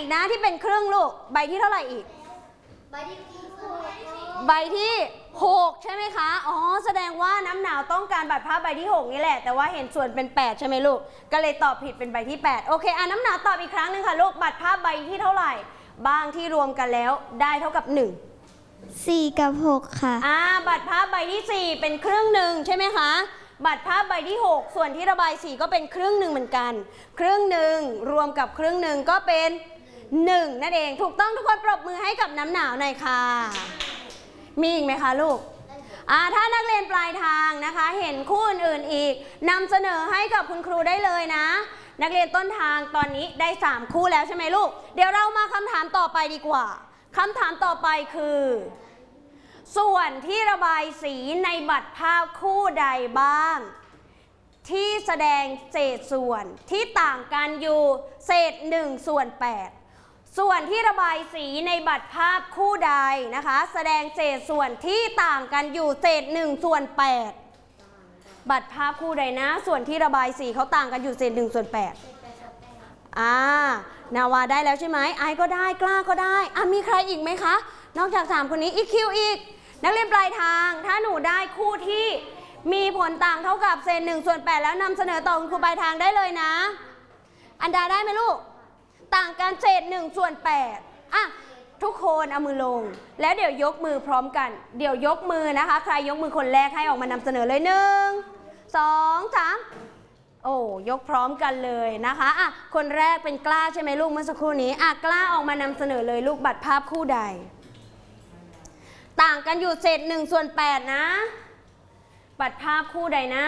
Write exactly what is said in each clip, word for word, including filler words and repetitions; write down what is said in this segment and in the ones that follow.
อีกนะที่เป็นครึ่งลูกใบที่เท่าไหร่อีกใบที่ใบที่หกใช่ไหมคะอ๋อแสดงว่าน้ำหนาวต้องการบัตรภาพใบที่หกนี่แหละแต่ว่าเห็นส่วนเป็นแปดใช่ไหมลูกก็เลยตอบผิดเป็นใบที่แปดโอเคอ่ะน้ำหนาวตอบอีกครั้งหนึ่งค่ะลูกบัตรภาพใบที่เท่าไหร่บ้างที่รวมกันแล้วได้เท่ากับหนึ่งสี่กับหกค่ะอ่าบัตรภาพใบที่สี่เป็นครึ่งหนึ่งใช่ไหมคะบัตรภาพใบที่หกส่วนที่ระบายสีก็เป็นครึ่งหนึ่งเหมือนกันครึ่งหนึ่งรวมกับครึ่งหนึ่งก็เป็นหนึ่งนั่นเองถูกต้องทุกคนปรบมือให้กับน้ำหนาวหน่อยค่ะมีอีกไหมคะลูกอ่าถ้านักเรียนปลายทางนะคะเห็นคู่อื่นๆอีกนำเสนอให้กับคุณครูได้เลยนะนักเรียนต้นทางตอนนี้ได้สามคู่แล้วใช่ไหมลูกเดี๋ยวเรามาคำถามต่อไปดีกว่าคำถามต่อไปคือส่วนที่ระบายสีในบัตรภาพคู่ใดบ้างที่แสดงเศษส่วนที่ต่างกันอยู่เศษหนึ่งส่วนแปดส่วนที่ระบายสีในบัตรภาพคู่ใดนะคะแสดงเศษส่วนที่ต่างกันอยู่เศษหนึ่งส่วนแปดบัตรภาพคู่ใดนะส่วนที่ระบายสีเขาต่างกันอยู่เศษหนึ่งส่วนแปดอ่านาวาได้แล้วใช่ไหมไอก็ได้กล้าก็ได้อ่ะมีใครอีกไหมคะนอกจากสามคนนี้อีกคิวอีกนักเรียนปลายทางถ้าหนูได้คู่ที่มีผลต่างเท่ากับเศษหนึ่งส่วนแปดแล้วนำเสนอต่อคุณครูปลายทางได้เลยนะอันดาได้ไหมลูกต่างกันเศษหนึ่งส่วนแปดอ่ะทุกคนเอามือลงแล้วเดี๋ยวยกมือพร้อมกันเดี๋ยวยกมือนะคะใครยกมือคนแรกให้ออกมานำเสนอเลยหนึ่งสองสามโอ้ยกพร้อมกันเลยนะคะอ่ะคนแรกเป็นกล้าใช่ไหมลูกเมื่อสักครู่นี้อ่ะกล้าออกมานำเสนอเลยลูกบัตรภาพคู่ใดต่างกันอยู่เศษหนึ่งส่วนแปดนะบัตรภาพคู่ใดนะ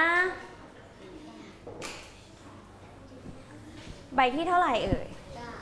ใบที่เท่าไหร่เอ่ย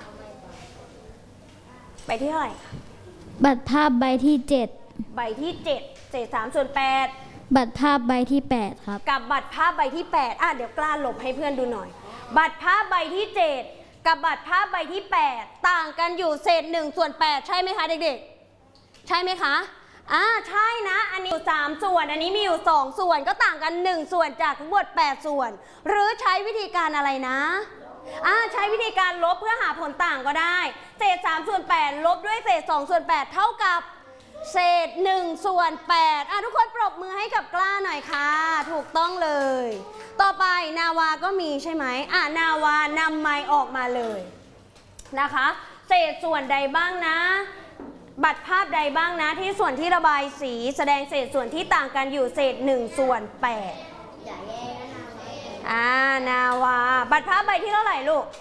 ใบที่เท่าไหร่บัตรภาพใบที่เจ็ดใบที่เจ็ดเศษสามส่วนแปดบัตรภาพใบที่แปดครับกับบัตรภาพใบที่แปดอ่ะเดี๋ยวกล้าหลบให้เพื่อนดูหน่อยบัตรภาพใบที่เจ็ดกับบัตรภาพใบที่แปดต่างกันอยู่เศษหนึ่งส่วนแปดใช่ไหมคะเด็กๆใช่ไหมคะอ่าใช่นะอันนี้อยู่สามส่วนอันนี้มีอยู่สองส่วนก็ต่างกันหนึ่งส่วนจากทั้งหมดแปดส่วนหรือใช้วิธีการอะไรนะอ่าใช้วิธีการลบเพื่อหาผลต่างก็ได้เศษสามส่วนแปดลบด้วยเศษสองส่วนแปดเท่ากับเศษหนึ่งส่วนแปดอ่ะทุกคนปรบมือให้กับกล้าหน่อยค่ะถูกต้องเลยต่อไปนาวาก็มีใช่ไหมอ่ะนาวานำไม้ออกมาเลยนะคะเศษส่วนใดบ้างนะบัตรภาพใดบ้างนะที่ส่วนที่ระบายสีแสดงเศษส่วนที่ต่างกันอยู่เศษหนึ่งส่วนแปดอ่านาวาบัตรภาพใบที่เท่าไหร่ลูก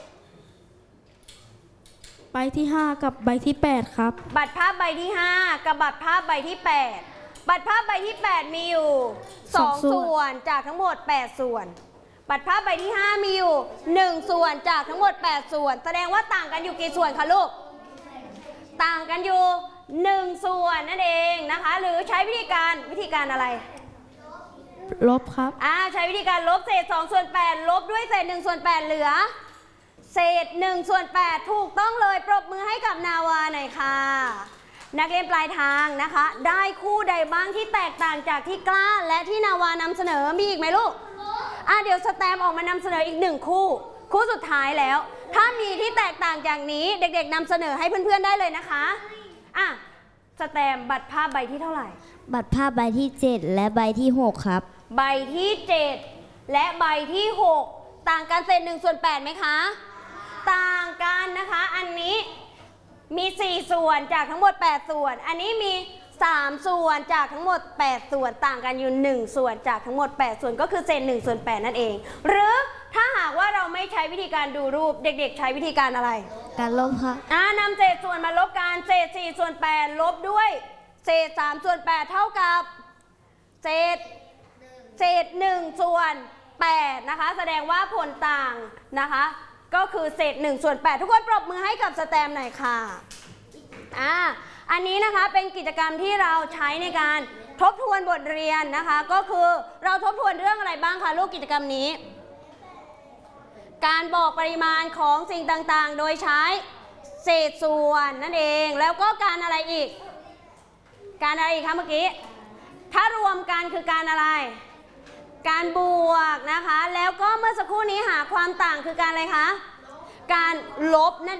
ใบที่ห้ากับใบที่แปดครับบัตรภาพใบที่ห้ากับบัตรภาพใบที่แปดบัตรภาพใบที่แปดมีอยู่สองส่วนจากทั้งหมดแปดส่วนบัตรภาพใบที่ห้ามีอยู่หนึ่งส่วนจากทั้งหมดแปดส่วนแสดงว่าต่างกันอยู่กี่ส่วนคะลูกต่างกันอยู่หนึ่งส่วนนั่นเองนะคะหรือใช้วิธีการวิธีการอะไรลบครับอ่าใช้วิธีการลบเศษสองส่วนแปดลบด้วยเศษหนึ่งส่วนแปดเหลือเศษหนึ่งส่วนแปดถูกต้องเลยปรบมือให้กับนาวาหน่อยค่ะนักเรียนปลายทางนะคะได้คู่ใดบ้างที่แตกต่างจากที่กล้าและที่นาวานำเสนอมีอีกไหมลูกอ่าเดี๋ยวสแตมออกมานำเสนออีกหนึ่งคู่คู่สุดท้ายแล้วถ้ามีที่แตกต่างจากนี้เด็กๆนำเสนอให้เพื่อนๆได้เลยนะคะอ่ะสแตมบัตรภาพใบที่เท่าไหร่บัตรภาพใบที่เจ็ดและใบที่หกครับใบที่เจ็ดและใบที่หกต่างกันเศษหนึ่งส่วนแปดไหมคะต่างกันนะคะอันนี้มีสี่ส่วนจากทั้งหมดแปดส่วนอันนี้มีสามส่วนจากทั้งหมดแปดส่วนต่างกันอยู่หนึ่งส่วนจากทั้งหมดแปดส่วนก็คือเศษหนึ่งส่วนแปดนั่นเองหรือถ้าหากว่าเราไม่ใช้วิธีการดูรูปเด็กๆใช้วิธีการอะไรการลบค่ะอ่านำเศษส่วนมาลบกันเศษสี่ส่วนแปดลบด้วยเศษสามส่วนแปดเท่ากับเศษเศษหนึ่งส่วนแปดนะคะแสดงว่าผลต่างนะคะก็คือเศษหนึ่งส่วนแปดทุกคนปรบมือให้กับสแตมหน่อยค่ะอ่าอันนี้นะคะเป็นกิจกรรมที่เราใช้ในการทบทวนบทเรียนนะคะก็คือเราทบทวนเรื่องอะไรบ้างคะลูกกิจกรรมนี้การบอกปริมาณของสิ่งต่างๆโดยใช้เศษส่วนนั่นเองแล้วก็การอะไรอีกการอะไรอีกคะเมื่อกี้ถ้ารวมกันคือการอะไรการบวกนะคะแล้วก็เมื่อสักครู่นี้หาความต่างคือการอะไรคะการลบนั่น